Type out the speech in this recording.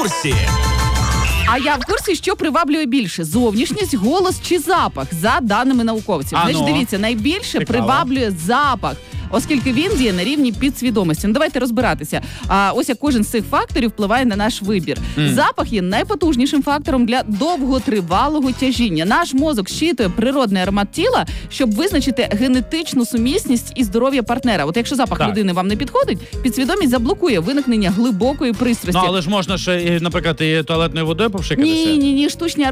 курсі? А я в курсі, що приваблює більше – зовнішність, голос чи запах, за даними науковців. Значить, дивіться, найбільше приваблює запах, оскільки він діє на рівні підсвідомості. Ну, давайте розбиратися. Ось як кожен з цих факторів впливає на наш вибір. Запах є найпотужнішим фактором для довготривалого тяжіння. Наш мозок щитує природний аромат тіла, щоб визначити генетичну сумісність і здоров'я партнера. От якщо запах людини вам не підходить, підсвідомість заблокує виникнення глибокої пристрасті. Ну, але ж можна ще, наприклад, і туалетною водою повшикатися? Ні, штучні